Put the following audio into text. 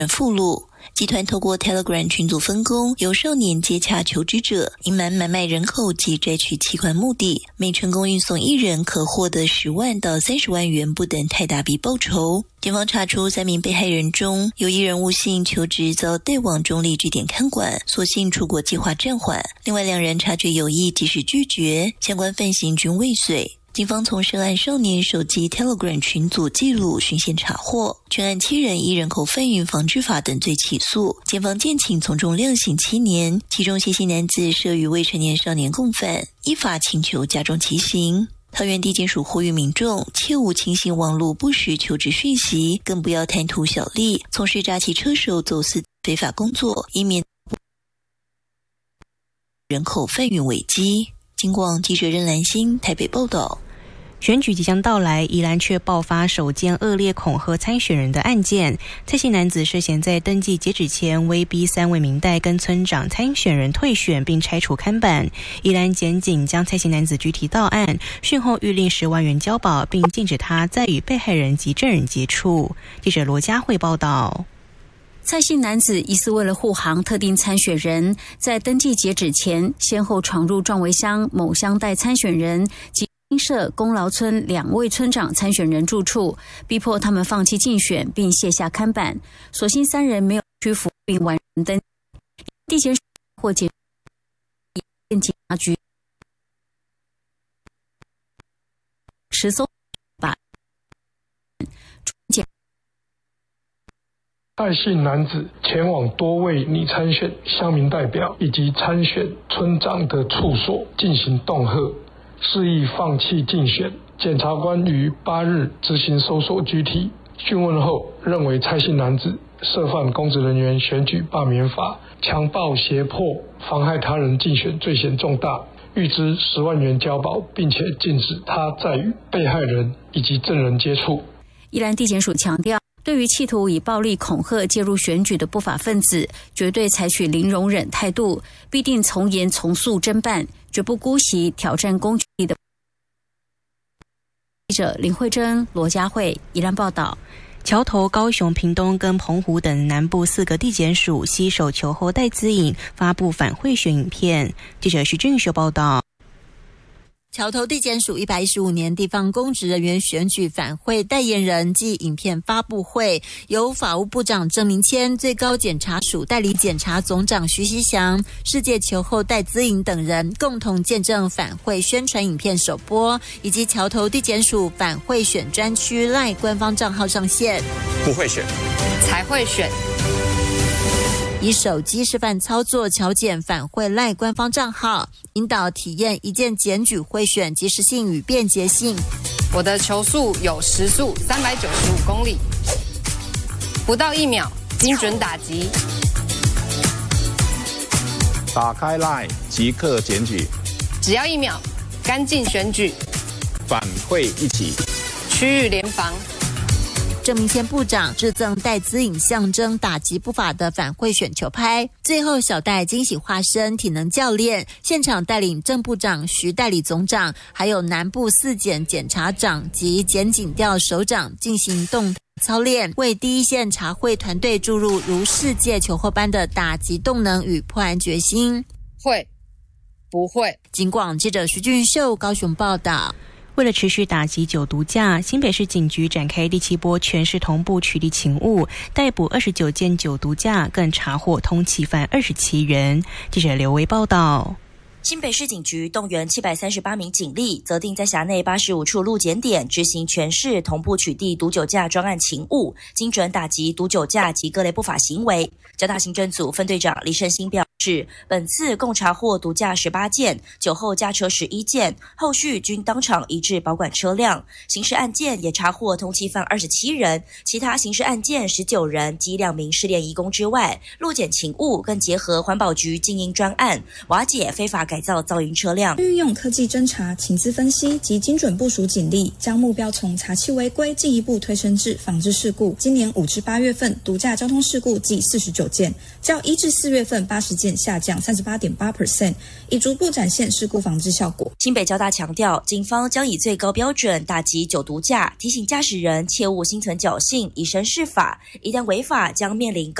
附录。集团透过 Telegram 群组分工，由少年接洽求职者，隐瞒买卖人口及摘取器官目的，每成功运送一人可获得10万到30万元不等泰达币报酬。检方查出3名被害人中，有1人误信求职遭带往中立据点看管，所幸出国计划暂缓，另外2人察觉有异及时拒绝，相关犯行均未遂。警方从涉案少年手机 Telegram 群组记录循线查获，全案7人依人口贩运防治法等罪起诉，检方建请从重量刑7年，其中谢姓男子涉与未成年少年共犯，依法请求加重其刑。桃园地检署呼吁民众切勿轻信网络不实求职讯息，更不要贪图小利，从事诈欺车手走私非法工作，以免人口贩运危机。警广记者任兰心台北报道。 选举即将到来，宜兰却爆发首件恶劣恐吓参选人的案件。蔡姓男子涉嫌在登记截止前威逼3位民代跟村长参选人退选，并拆除看板。宜兰检警将蔡姓男子拘提到案，讯后谕令10万元交保，并禁止他再与被害人及证人接触。记者罗佳慧报道。 蔡姓男子疑似为了护航特定参选人，在登记截止前，先后闯入壮围乡某乡代参选人及新社功劳村2位村长参选人住处，逼迫他们放弃竞选，并卸下看板。所幸3人没有屈服，并完成登记。地检署或检察局持搜把蔡姓男子前往多位拟参选乡民代表以及参选村长的处所进行恫吓，示意放弃竞选。检察官于8日执行搜索拘提，讯问后认为蔡姓男子涉犯公职人员选举罢免法、强暴胁迫、妨害他人竞选罪嫌重大，预支10万元交保，并且禁止他再与被害人以及证人接触。 宜兰地检署强调，对于企图以暴力恐吓介入选举的不法分子，绝对采取零容忍态度，必定从严从速侦办，绝不姑息挑战公权力的。记者林慧珍、罗佳慧宜兰报道。 桥头、高雄、屏东跟澎湖等南部4个地检署携手求后戴资颖发布反贿选影片。记者徐俊秀报道。 桥头地检署115年地方公职人员选举反贿代言人暨影片发布会，由法务部长郑明谦、最高检察署代理检察总长徐熙祥、世界球后戴资颖等人共同见证反贿宣传影片首播，以及桥头地检署反贿选专区 LINE 官方账号上线。 不会选， 才会选。 以手机示范操作侨检反贿 LINE 官方账号，引导体验一键检举贿选及时性与便捷性。 我的球速有时速395公里，不到1秒，精准打击。 打开 LINE 即刻检举， 只要1秒，干净选举， 反贿一起， 区域联防。 郑明谦部长致赠戴资颖象征打击不法的反贿选球拍，最后小戴惊喜化身体能教练，现场带领郑部长、徐代理总长，还有南部4检检察长及检警调首长进行动操练，为第一线查贿团队注入如世界球后般的打击动能与破案决心。 会不会？ 警广记者徐俊秀高雄报道。 为了持续打击酒毒驾，新北市警局展开第7波全市同步取缔勤务，逮捕29件酒毒驾，更查获通缉犯27人。记者刘维报道。 新北市警局动员738名警力，责定在辖内85处路检点执行全市同步取缔毒酒驾专案勤务，精准打击毒酒驾及各类不法行为。交大行政组分队长李胜兴表示，本次共查获毒驾18件，酒后驾车11件，后续均当场移至保管车辆。刑事案件也查获通缉犯27人，其他刑事案件19人及2名失联移工之外，路检勤务更结合环保局经营专案，瓦解非法改造噪音车辆， 运用科技侦查、情资分析及精准部署警力，将目标从查缉违规进一步推升至防治事故。今年5至8月份，毒驾交通事故计49件，较1至4月份80件件下降 38.8%， 以逐步展现事故防治效果。 新北交大强调，警方将以最高标准打击酒毒驾，提醒驾驶人切勿心存侥幸，以身试法，一旦违法将面临